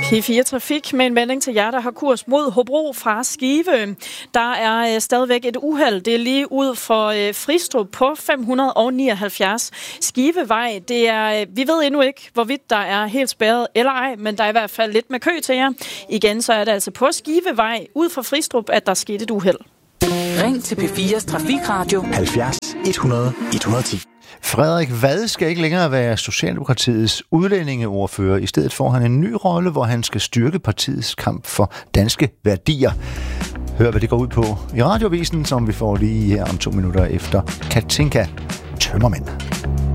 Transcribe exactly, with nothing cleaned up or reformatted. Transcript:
P fire Trafik med en melding til jer, der har kurs mod Hobro fra Skive. Der er øh, stadigvæk et uheld. Det er lige ud for øh, Fristrup på fem hundrede nioghalvfjerds Skivevej. Det er, øh, vi ved endnu ikke, hvorvidt der er helt spærret eller ej, men der er i hvert fald lidt med kø til jer. Igen så er det altså på Skivevej ud for Fristrup, at der skete et uheld. Ring til P fires Trafikradio halvfjerds hundrede et hundrede og ti. Frederik Vad skal ikke længere være Socialdemokratiets udlændingeordfører. I stedet får han en ny rolle, hvor han skal styrke partiets kamp for danske værdier. Hør, hvad det går ud på i Radiovisen, som vi får lige her om to minutter efter Katinka Tømmermænd.